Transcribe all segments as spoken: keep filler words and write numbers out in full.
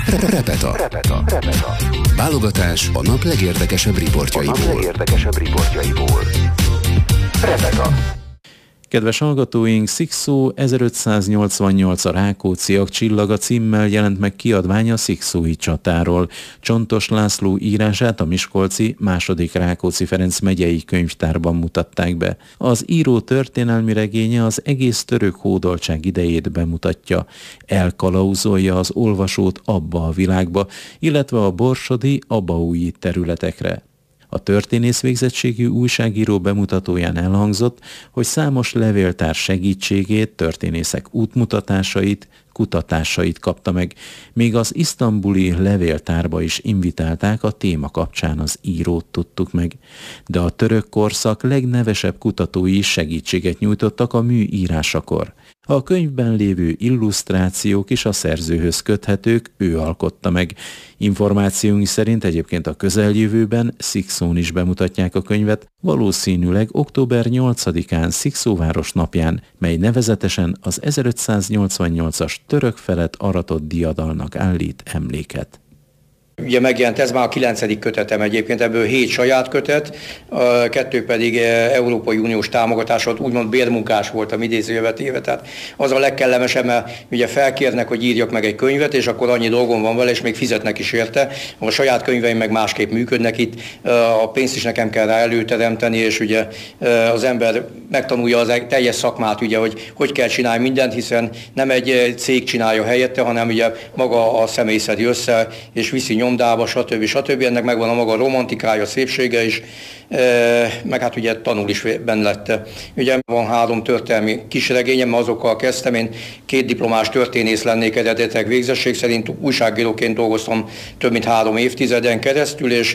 Repeta. Repeta. Repeta. Válogatás a nap legérdekesebb riportjaiból. A nap legérdekesebb riportjaiból. Repeta. Kedves hallgatóink, Szikszó ezerötszáznyolcvannyolc a Rákócziak csillaga címmel jelent meg kiadványa szikszói csatáról. Csontos László írását a miskolci második Rákóczi Ferenc megyei könyvtárban mutatták be. Az író történelmi regénye az egész török hódoltság idejét bemutatja. Elkalauzolja az olvasót abba a világba, illetve a borsodi, abaúji területekre. A történész végzettségű újságíró bemutatóján elhangzott, hogy számos levéltár segítségét, történészek útmutatásait, kutatásait kapta meg, még az isztambuli levéltárba is invitálták, a téma kapcsán az írót tudtuk meg. De a török korszak legnevesebb kutatói is segítséget nyújtottak a mű írásakor. A könyvben lévő illusztrációk is a szerzőhöz köthetők, ő alkotta meg. Információink szerint egyébként a közeljövőben Szikszón is bemutatják a könyvet, valószínűleg október nyolcadikán Szikszóváros napján, mely nevezetesen az ezerötszáznyolcvannyolcas török felett aratott diadalnak állít emléket. Ugye megjelent, ez már a kilencedik kötetem egyébként, ebből hét saját kötet, kettő pedig Európai Uniós támogatás volt, úgymond bérmunkás voltam idézőjelet éve, tehát az a legkellemesebb, mert ugye felkérnek, hogy írjak meg egy könyvet, és akkor annyi dolgom van vele, és még fizetnek is érte. A saját könyveim meg másképp működnek itt, a pénzt is nekem kell rá előteremteni, és ugye az ember megtanulja az teljes szakmát, ugye, hogy hogy kell csinálni mindent, hiszen nem egy cég csinálja helyette, hanem ugye maga a személy szedi össze, és viszi nyomdába, stb. stb. Ennek megvan a maga romantikája, szépsége is, meg hát ugye tanul is benne lett. Ugye van három történelmi kisregényem, azokkal kezdtem, én két diplomás történész lennék eredetileg végzettség szerint, újságíróként dolgoztam több mint három évtizeden keresztül, és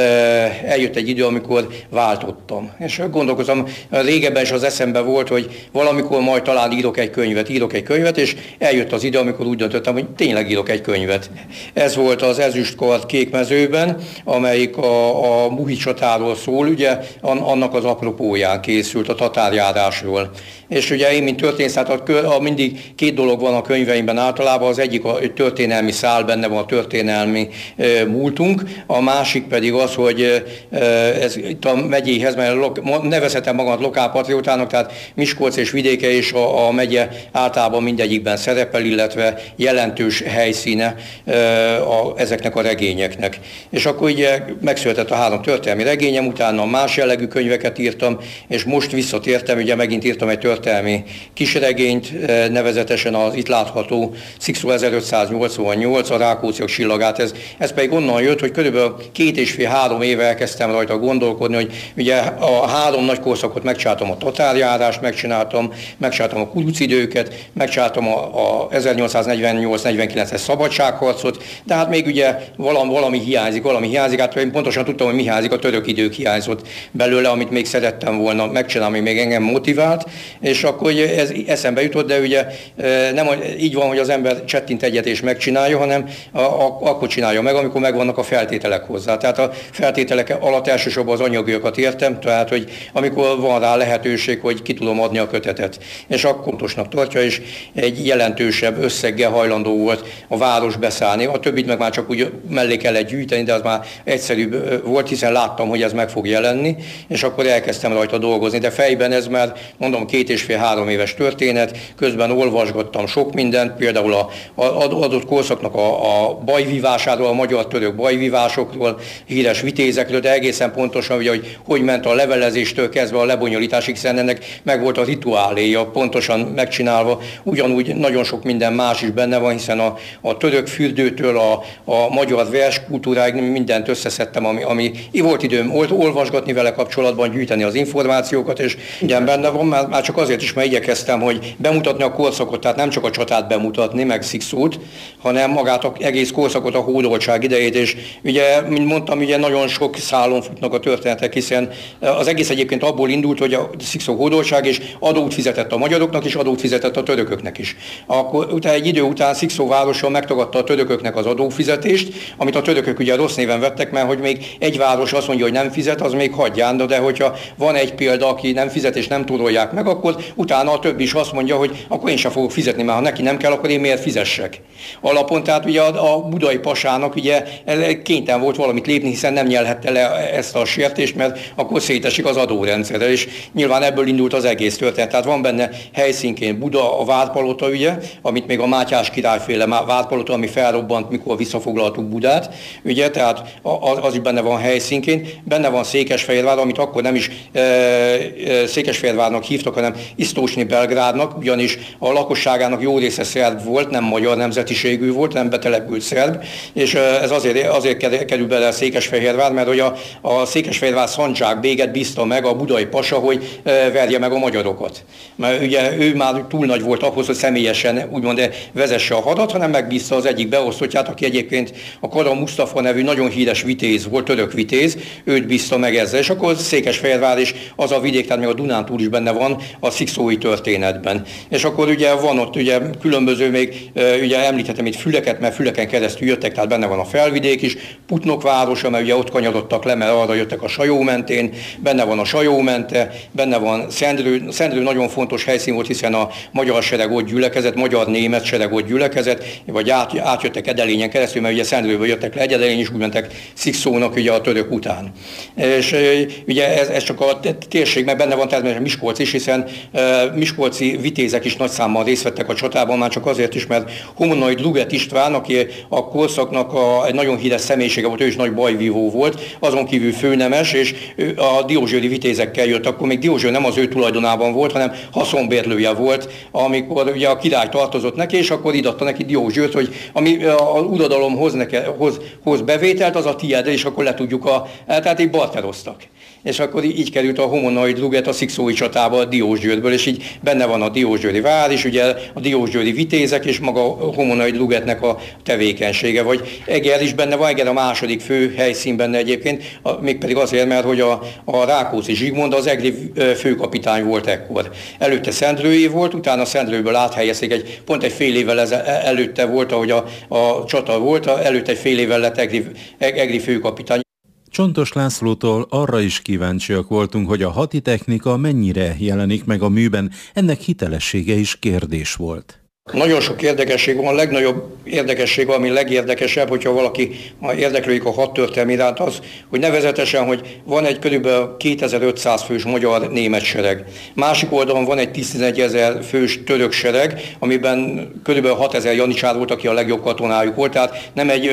eljött egy idő, amikor váltottam. És gondolkozom, régebben is az eszembe volt, hogy valamikor majd talán írok egy könyvet, írok egy könyvet, és eljött az idő, amikor úgy döntöttem, hogy tényleg írok egy könyvet. Ez volt az Ezüstkard Kékmezőben, amelyik a, a Muhi csatáról szól, ugye annak az apropóján készült, a tatárjárásról. És ugye én, mint történész, hát a, a mindig két dolog van a könyveimben általában, az egyik a történelmi szál, benne van a történelmi e, múltunk, a másik pedig az, hogy e, ez itt a megyéhez, mert lo, nevezhetem magamat lokálpatriótának, tehát Miskolc és vidéke és a, a megye általában mindegyikben szerepel, illetve jelentős helyszíne e, a, ezeknek a regényeknek. És akkor ugye megszületett a három történelmi regényem, utána más jellegű könyveket írtam, és most visszatértem, ugye megint írtam egy történelmi kisregényt, nevezetesen az itt látható Szikszó ezerötszáznyolcvannyolc, a Rákócziak csillagát. Ez, ez pedig onnan jött, hogy körülbelül két és fél-három éve elkezdtem rajta gondolkodni, hogy ugye a három nagy korszakot megcsináltam, a tatárjárást megcsináltam, megcsináltam a kurucidőket, megcsináltam a, a ezernyolcszáznegyvennyolc negyvenkilences szabadságharcot, de hát még ugye valami, valami hiányzik, valami hiányzik, hát én pontosan tudtam, hogy mi hiányzik, a török idők hiányzott belőle, amit még szerettem volna megcsinálni, még engem motivált, és akkor ugye ez eszembe jutott, de ugye nem így van, hogy az ember csettint egyet és megcsinálja, hanem a, a, akkor csinálja meg, amikor megvannak a feltételek hozzá. Tehát a feltételek alatt elsősorban az anyagiakat értem, tehát hogy amikor van rá lehetőség, hogy ki tudom adni a kötetet. És akkor fontosnak tartja, és egy jelentősebb összeggel hajlandó volt a város beszállni. A többit meg már csak úgy mellé kellett gyűjteni, de az már egyszerűbb volt, hiszen láttam, hogy ez meg fog jelenni, és akkor elkezdtem rajta dolgozni. De fejben ez már, mondom, két és fél-három éves történet, közben olvasgattam sok mindent, például a, a adott korszaknak a, a bajvívásáról, a magyar-török bajvívásokról, híres vitézekről, de egészen pontosan, ugye, hogy hogy ment a levelezéstől kezdve a lebonyolításig, hiszen ennek meg volt a rituáléja, pontosan megcsinálva, ugyanúgy nagyon sok minden más is benne van, hiszen a, a török fürdőtől a, a magyar verskultúráig mindent összeszedtem, ami, ami volt időm olvasgatni vele kapcsolatban, gyűjteni az információkat, és igen, benne van, már, már csak azért is, mert igyekeztem, hogy bemutatni a korszakot, tehát nem csak a csatát bemutatni, meg Szikszót, hanem magát az egész korszakot, a hódoltság idejét, és ugye, mint mondtam, ugye nagyon sok szálon futnak a történetek, hiszen az egész egyébként abból indult, hogy a Szikszó hódoltság, és adót fizetett a magyaroknak, és adót fizetett a törököknek is. Akkor utána egy idő után Szikszó városa megtagadta a törököknek az adófizetést, amit a törökök ugye rossz néven vettek, mert hogy még egy város azt mondja, hogy nem fizet, az még hagyján, de hogyha van egy példa, aki nem fizet és nem tudolják meg, akkor akkor utána a többi is azt mondja, hogy akkor én sem fogok fizetni, mert ha neki nem kell, akkor én miért fizessek. Alapon tehát ugye a, a budai pasának ugye kénytelen volt valamit lépni, hiszen nem nyelhette le ezt a sértést, mert akkor szétesik az adórendszerre, és nyilván ebből indult az egész történet. Tehát van benne helyszínként Buda, a Várpalota ügye, amit még a Mátyás királyféle Várpalota, ami felrobbant, mikor visszafoglaltuk Budát, ugye, tehát az is benne van helyszínként. Benne van Székesfehérvár, amit akkor nem is e, e, Székesfehérvárnak hívtak, hanem Isztósni Belgrádnak, ugyanis a lakosságának jó része szerb volt, nem magyar nemzetiségű volt, nem betelepült szerb, és ez azért, azért kerül bele a Székesfehérvár, mert hogy a, a Székesfehérvár Szandzsák béget bízta meg a budai pasa, hogy verje meg a magyarokat. Mert ugye ő már túl nagy volt ahhoz, hogy személyesen úgymond vezesse a hadat, hanem megbízta az egyik beosztottját, aki egyébként a Kara Musztafa nevű nagyon híres vitéz volt, török vitéz, őt bízta meg ezzel. És akkor Székesfehérvár is az a vidék, tehát még a Dunántúl is benne van a szikszói történetben. És akkor ugye van ott ugye különböző még, ugye említettem itt Füleket, mert Füleken keresztül jöttek, tehát benne van a Felvidék is, Putnok városa, mert ugye ott kanyarodtak le, mert arra jöttek a Sajó mentén, benne van a Sajó mente, benne van Szendrő. Szendrő nagyon fontos helyszín volt, hiszen a magyar sereg ott gyülekezett, magyar-német sereg ott gyülekezett, vagy át, átjöttek Edelényen keresztül, mert ugye Szendrőből jöttek le Edelény, és úgy mentek Szikszónak ugye a török után. És ugye ez, ez csak a térség, mert benne van természetesen Miskolc is, hiszen uh, miskolci vitézek is nagy számmal részt vettek a csatában, már csak azért is, mert Homonoid Luget István, aki a korszaknak a, egy nagyon híres személyisége volt, ő is nagy bajvívó volt, azon kívül főnemes, és a diózsőri vitézekkel jött, akkor még Diózsőr nem az ő tulajdonában volt, hanem haszonbérlője volt, amikor ugye a király tartozott neki, és akkor idatta neki Diózsőrt, hogy ami az uradalom hoz, neke, hoz, hoz bevételt, az a tiéd, és akkor le tudjuk a... Tehát így barteroztak. És akkor így került a Homonoid Luget a szikszói csatába a Diósgyőrből, és így benne van a diósgyőri vár is, ugye a diósgyőri vitézek, és maga a Homonoid Lugetnek a tevékenysége. Vagy Eger is benne van, Eger a második fő helyszín benne egyébként, mégpedig azért, mert hogy a, a Rákóczi Zsigmond az egri főkapitány volt ekkor. Előtte Szendrői volt, utána Szendrőből áthelyezték, egy, pont egy fél évvel ez, előtte volt, ahogy a, a csata volt, előtte egy fél évvel lett egri, egri főkapitány. Csontos Lászlótól arra is kíváncsiak voltunk, hogy a hadi technika mennyire jelenik meg a műben, ennek hitelessége is kérdés volt. Nagyon sok érdekesség van, a legnagyobb érdekesség, ami legérdekesebb, hogyha valaki érdeklődik a hadtörténelem iránt, az, hogy nevezetesen, hogy van egy körülbelül kétezer-ötszáz fős magyar-német sereg. Másik oldalon van egy tíz-tizenegy fős török sereg, amiben körülbelül hatezer janicsár volt, aki a legjobb katonájuk volt, tehát nem egy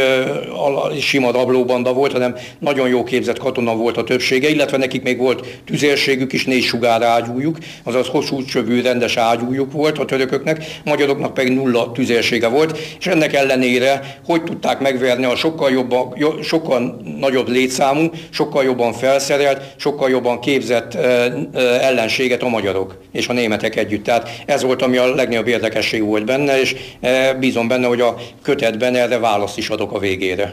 ö, sima rablóbanda volt, hanem nagyon jó képzett katona volt a többsége, illetve nekik még volt tüzérségük is, négy sugár ágyújuk, azaz hosszú csövű rendes ágyújuk volt a törököknek, magyarok pedig nulla tüzérsége volt, és ennek ellenére hogy tudták megverni a sokkal, jobban, sokkal nagyobb létszámú, sokkal jobban felszerelt, sokkal jobban képzett ellenséget a magyarok és a németek együtt. Tehát ez volt, ami a legnagyobb érdekesség volt benne, és bízom benne, hogy a kötetben erre választ is adok a végére.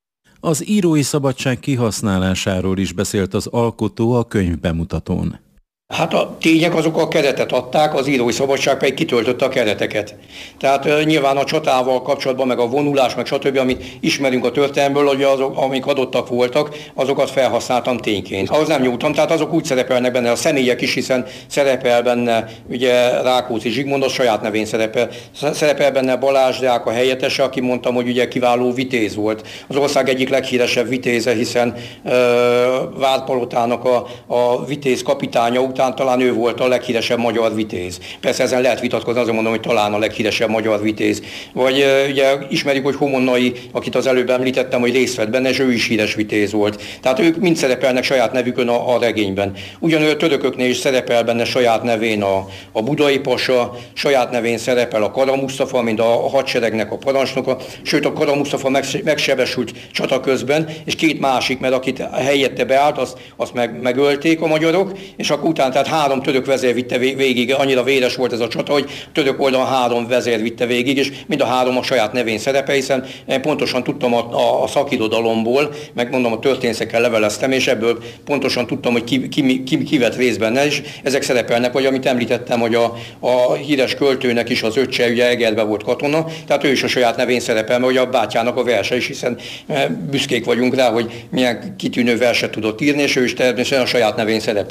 Az írói szabadság kihasználásáról is beszélt az alkotó a könyv bemutatón. Hát a tények azok a keretet adták, az írói szabadság pedig kitöltötte a kereteket. Tehát uh, nyilván a csatával kapcsolatban, meg a vonulás, meg stb., amit ismerünk a történelmből, hogy azok, amik adottak voltak, azokat felhasználtam tényként. Ahhoz nem nyúltam, tehát azok úgy szerepelnek benne, a személyek is, hiszen szerepel benne ugye Rákóczi Zsigmond, a saját nevén szerepel. Szerepel benne Balázs Deák, a helyettese, aki mondtam, hogy ugye kiváló vitéz volt. Az ország egyik leghíresebb vitéze, hiszen uh, Várpalotának a, a vitéz kapitánya után talán ő volt a leghíresebb magyar vitéz. Persze ezen lehet vitatkozni, azért mondom, hogy talán a leghíresebb magyar vitéz. Vagy ugye ismerjük, hogy Homonnai, akit az előbb említettem, hogy részt vett benne, és ő is híres vitéz volt. Tehát ők mind szerepelnek saját nevükön a, a regényben. Ugyanúgy a törököknél is szerepel benne saját nevén a, a budai pasa, saját nevén szerepel a Kara Musztafa, mint a hadseregnek a parancsnoka, sőt a Kara Musztafa megsebesült csata közben, és két másik, mert akit helyette beállt, azt, azt meg, megölték a magyarok, és akkor utána tehát három török vezér vitte végig, annyira véres volt ez a csata, hogy török oldalon három vezér vitte végig, és mind a három a saját nevén szerepe, hiszen én pontosan tudtam a, a, a szakirodalomból, meg mondom, a történészekkel leveleztem, és ebből pontosan tudtam, hogy ki, ki, ki, ki vett részt benne, és ezek szerepelnek, vagy amit említettem, hogy a, a híres költőnek is az öccse, ugye Egerbe volt katona, tehát ő is a saját nevén szerepel, mert ugye a bátyának a verse is, hiszen büszkék vagyunk rá, hogy milyen kitűnő verset tudott írni, és ő is természetesen a saját nevén szerepel.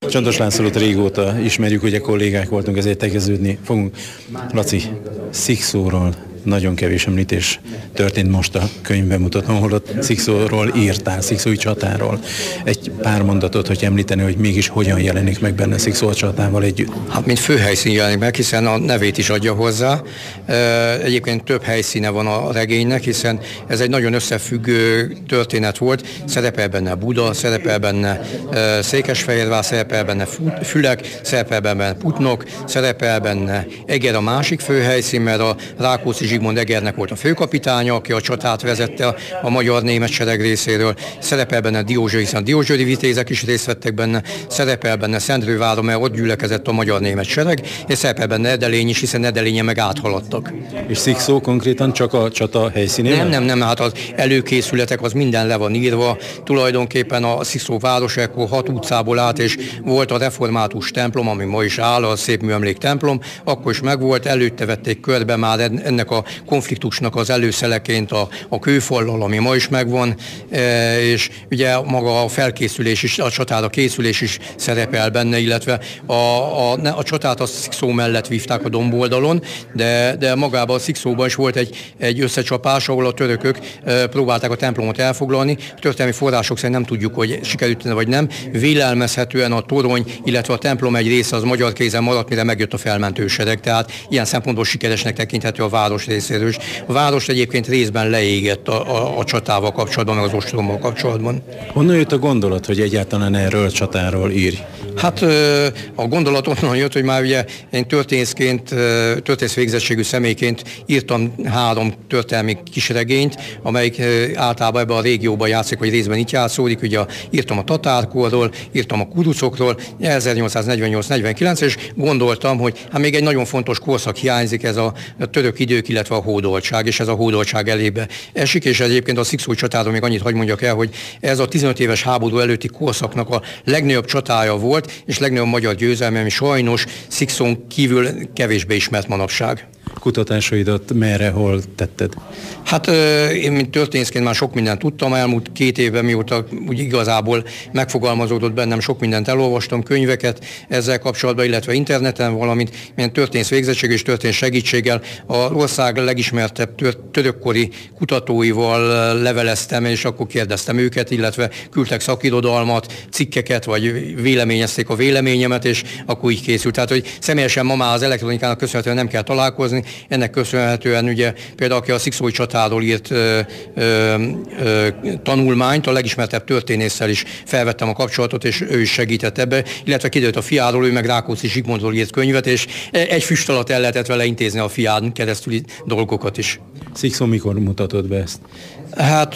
Csontos Lászlót régóta ismerjük, ugye kollégák voltunk, ezért tegeződni fogunk. Laci, Szikszóról nagyon kevés említés történt most a könyvbemutatón, holott Szikszóról írtál, Szikszói csatáról. Egy pár mondatot, hogy említeni, hogy mégis hogyan jelenik meg benne Szikszó a csatával együtt. Hát mint főhelyszín jelenik meg, hiszen a nevét is adja hozzá. Egyébként több helyszíne van a regénynek, hiszen ez egy nagyon összefüggő történet volt. Szerepel benne Buda, szerepel benne Székesfehérvár, szerepel benne Fülek, szerepel benne Putnok, szerepel benne Eger a másik főhelyszín, mert a Rákóczi Zsigmond Egernek volt a főkapitánya, aki a csatát vezette a, a magyar-német sereg részéről. Szerepel benne Diózső, hiszen a diózsői vitézek is részt vettek benne. Szerepel benne Szendrőváron, mert ott gyülekezett a magyar-német sereg, és szerepel benne Edelény is, hiszen Edelényen meg áthaladtak. És Szikszó konkrétan csak a csata helyszínén? Nem, nem, nem, hát az előkészületek, az minden le van írva. Tulajdonképpen a Szikszó város ekkor hat utcából állt, és volt a református templom, ami ma is áll, a szép műemlék templom, akkor is megvolt, előtte vették körbe már ennek a konfliktusnak az előszeleként a, a kőfallal, ami ma is megvan, e, és ugye maga a felkészülés is, a csatára készülés is szerepel benne, illetve a, a, a csatát a Szikszó mellett vívták a domboldalon, de, de magában a Szikszóban is volt egy, egy összecsapás, ahol a törökök e, próbálták a templomot elfoglalni. A történelmi források szerint nem tudjuk, hogy sikerült vagy nem. Vélelmezhetően a torony, illetve a templom egy része az magyar kézen maradt, mire megjött a felmentősereg, tehát ilyen szempontból sikeresnek tekinthető a város részéről is. A város egyébként részben leégett a, a, a csatával kapcsolatban, meg az ostrommal kapcsolatban. Honnan jött a gondolat, hogy egyáltalán erről a csatáról írj? Hát a gondolat onnan jött, hogy már ugye én történészként, történész végzettségű személyként írtam három történelmi kisregényt, amelyik általában ebben a régióban játszik, vagy részben itt játszódik. Ugye írtam a tatárkorról, írtam a kurucokról, ezernyolcszáznegyvennyolc negyvenkilenc, és gondoltam, hogy hát még egy nagyon fontos korszak hiányzik, ez a török idők, illetve a hódoltság, és ez a hódoltság elébe esik, és egyébként a Szikszói csatáról még annyit hagy mondjak el, hogy ez a tizenöt éves háború előtti korszaknak a legnagyobb csatája volt, és legnagyobb magyar győzelme, ami sajnos Szikszón kívül kevésbé ismert manapság. Kutatásaidat merre, hol tetted? Hát én, mint történészként már sok mindent tudtam, elmúlt két évben, mióta úgy igazából megfogalmazódott bennem, sok mindent elolvastam, könyveket ezzel kapcsolatban, illetve interneten, valamint milyen történész végzettség és történész segítséggel az ország legismertebb tör- törökkori kutatóival leveleztem, és akkor kérdeztem őket, illetve küldtek szakirodalmat, cikkeket, vagy véleményezték a véleményemet, és akkor így készült. Tehát, hogy személyesen ma már az elektronikának köszönhetően nem kell találkozni, ennek köszönhetően ugye például aki a Szikszói csatáról írt ö, ö, ö, tanulmányt, a legismertebb történésszel is felvettem a kapcsolatot, és ő is segített ebbe, illetve kiderült a fiáról, ő meg Rákóczi Zsigmondról írt könyvet, és egy füst alatt el lehetett vele intézni a fián keresztüli dolgokat is. Szikszó mikor mutatod be ezt? Hát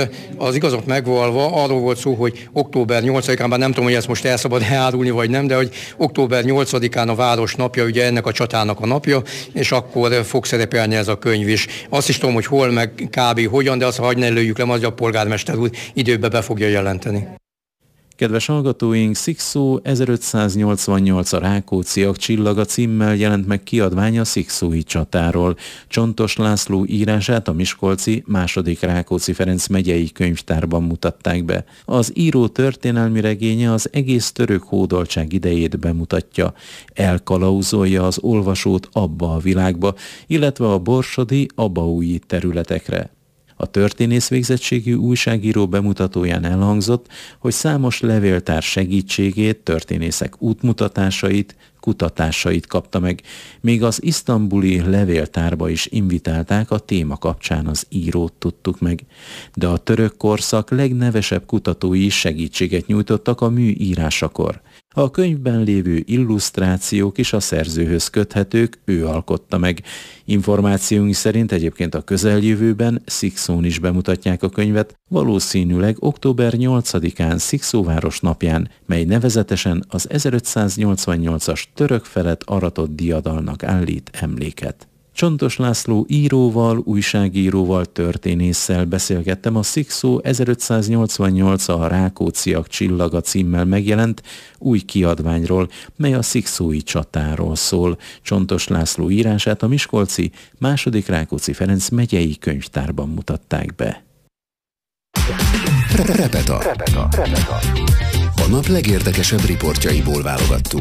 az igazat megvalva, arról volt szó, hogy október nyolcadikán, bár nem tudom, hogy ezt most el szabad elárulni, vagy nem, de hogy október nyolcadikán a város napja, ugye ennek a csatának a napja, és akkor fog szerepelni ez a könyv is. Azt is tudom, hogy hol, meg kb. Hogyan, de azt hagyj ne lőjük le, az a polgármester úr időben be fogja jelenteni. Kedves hallgatóink, Szikszó ezerötszáznyolcvannyolc a Rákócziak csillaga címmel jelent meg kiadványa a Szikszói csatáról. Csontos László írását a miskolci második Rákóczi Ferenc megyei könyvtárban mutatták be. Az író történelmi regénye az egész török hódoltság idejét bemutatja. Elkalauzolja az olvasót abba a világba, illetve a borsodi, abaúji területekre. A történész végzettségű újságíró bemutatóján elhangzott, hogy számos levéltár segítségét, történészek útmutatásait, kutatásait kapta meg, még az isztambuli levéltárba is invitálták a téma kapcsán az írót, tudtuk meg. De a török korszak legnevesebb kutatói is segítséget nyújtottak a mű írásakor. A könyvben lévő illusztrációk is a szerzőhöz köthetők, ő alkotta meg. Információink szerint egyébként a közeljövőben Szikszón is bemutatják a könyvet, valószínűleg október nyolcadikán Szikszóváros napján, mely nevezetesen az ezerötszáznyolcvannyolcas török felett aratott diadalnak állít emléket. Csontos László íróval, újságíróval, történésszel beszélgettem a Szikszó ezerötszáznyolcvannyolc a Rákócziak csillaga címmel megjelent új kiadványról, mely a szikszói csatáról szól. Csontos László írását a miskolci második Rákóczi Ferenc megyei könyvtárban mutatták be. Repeta. Repeta. Repeta. A nap legérdekesebb riportjaiból válogattunk.